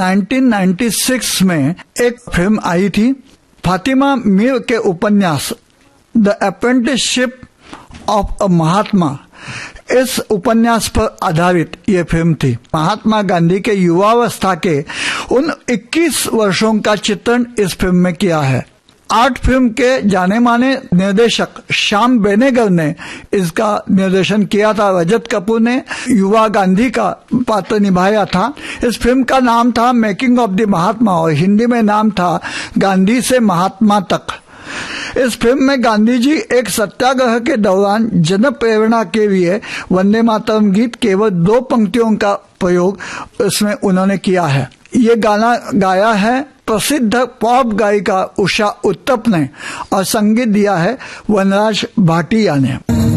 1996 में एक फिल्म आई थी, फातिमा मीर के उपन्यास द अप्रेंटिसशिप ऑफ अ महात्मा। इस उपन्यास पर आधारित ये फिल्म थी। महात्मा गांधी के युवावस्था के उन 21 वर्षों का चित्रण इस फिल्म में किया है। आर्ट फिल्म के जाने माने निर्देशक श्याम बेनेगल ने इसका निर्देशन किया था। रजत कपूर ने युवा गांधी का पात्र निभाया था। इस फिल्म का नाम था मेकिंग ऑफ द महात्मा और हिंदी में नाम था गांधी से महात्मा तक। इस फिल्म में गांधी जी एक सत्याग्रह के दौरान जन प्रेरणा के लिए वंदे मातरम गीत केवल 2 पंक्तियों का प्रयोग इसमें उन्होंने किया है। ये गाना गाया है प्रसिद्ध पॉप गायिका उषा उत्तप ने और संगीत दिया है वनराज भाटिया ने।